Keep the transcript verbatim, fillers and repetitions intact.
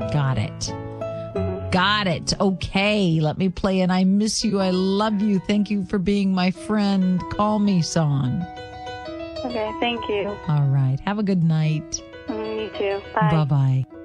Got it. Got it. Okay, let me play an I Miss You, I Love You, Thank You for Being My Friend, Call Me song. Okay, thank you. All right. Have a good night. Mm, you too. Bye. Bye-bye.